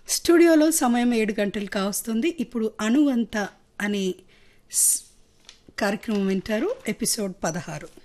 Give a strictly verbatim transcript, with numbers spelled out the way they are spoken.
స్టూడియోలో సమయం ఏడు గంటలు కావస్తుంది. ఇప్పుడు అణువంత అనే స్- కార్యక్రమం వింటారు. ఎపిసోడ్ పదహారు.